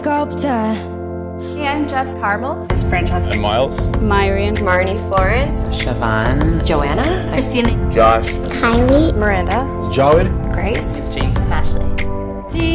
Sculptor. Hey, I'm Jess Carmel. It's Francesca. I'm Miles. Myrian. Marnie Florence. Siobhan. Joanna. Christina. Josh. Kylie. Miranda. It's Jawed. Grace. It's James. Tashley.